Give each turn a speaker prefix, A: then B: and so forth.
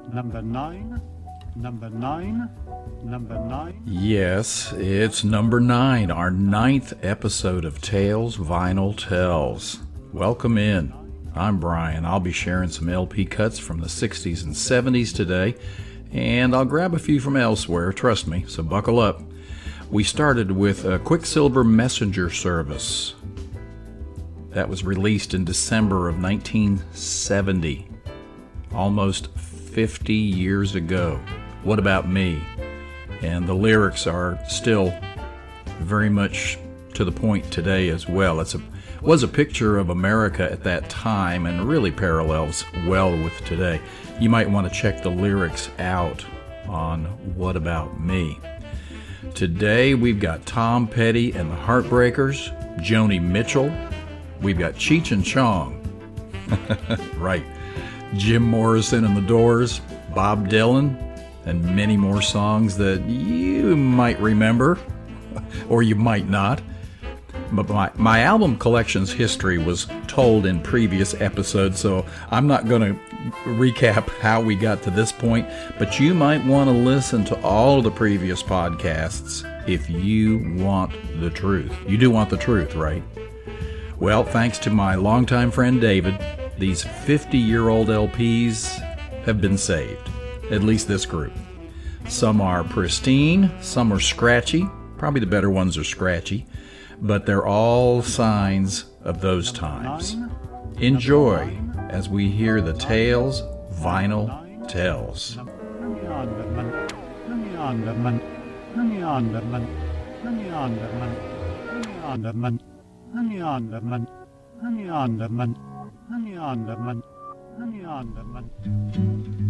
A: Number 9. Number 9. Number 9.
B: Yes, it's number 9, our 9th episode of Tales Vinyl Tells. Welcome in. I'm Brian. I'll be sharing some LP cuts from the 60s and 70s today, and I'll grab a few from elsewhere, trust me, so buckle up. We started with a Quicksilver Messenger Service. That was released in December of 1970, almost 50 years ago. What About Me? And the lyrics are still very much to the point today as well. It was a picture of America at that time and really parallels well with today. You might want to check the lyrics out on What About Me? Today we've got Tom Petty and the Heartbreakers, Joni Mitchell. We've got Cheech and Chong. Right. Jim Morrison and the Doors, Bob Dylan, and many more songs that you might remember, or you might not. But my album collection's history was told in previous episodes, so I'm not going to recap how we got to this point, but you might want to listen to all of the previous podcasts if you want the truth. You do want the truth, right? Well, thanks to my longtime friend David, these 50-year-old LPs have been saved. At least this group. Some are pristine, some are scratchy. Probably the better ones are scratchy. But they're all signs of those times. Enjoy as we hear the Tales Vinyl Tells.